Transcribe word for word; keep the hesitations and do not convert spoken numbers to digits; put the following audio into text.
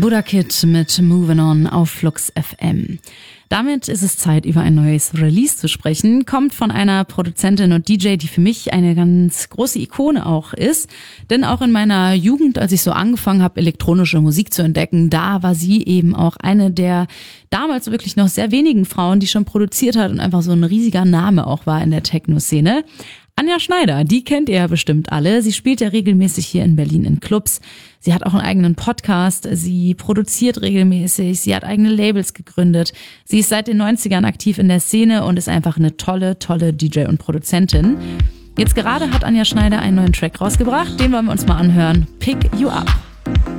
Buddha Kid mit Moving On auf Flux F M. Damit ist es Zeit, über ein neues Release zu sprechen. Kommt von einer Produzentin und D J, die für mich eine ganz große Ikone auch ist. Denn auch in meiner Jugend, als ich so angefangen habe, elektronische Musik zu entdecken, da war sie eben auch eine der damals wirklich noch sehr wenigen Frauen, die schon produziert hat und einfach so ein riesiger Name auch war in der Techno-Szene. Anja Schneider, die kennt ihr ja bestimmt alle. Sie spielt ja regelmäßig hier in Berlin in Clubs. Sie hat auch einen eigenen Podcast. Sie produziert regelmäßig. Sie hat eigene Labels gegründet. Sie ist seit den neunzigern aktiv in der Szene und ist einfach eine tolle, tolle D J und Produzentin. Jetzt gerade hat Anja Schneider einen neuen Track rausgebracht. Den wollen wir uns mal anhören. Pick You Up.